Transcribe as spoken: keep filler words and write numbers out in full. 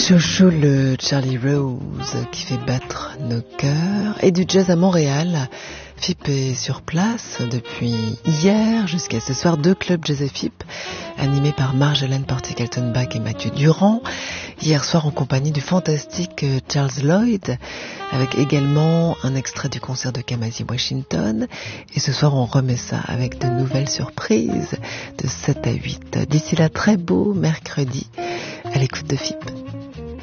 Chouchou, le Charlie Rose qui fait battre nos cœurs. Et du jazz à Montréal. F I P est sur place depuis hier jusqu'à ce soir. Deux clubs jazz et F I P animés par Marjolaine Portier-Kaltenbach et Mathieu Durand. Hier soir en compagnie du fantastique Charles Lloyd, avec également un extrait du concert de Kamasi Washington. Et ce soir on remet ça avec de nouvelles surprises de sept à huit. D'ici là, très beau mercredi à l'écoute de F I P.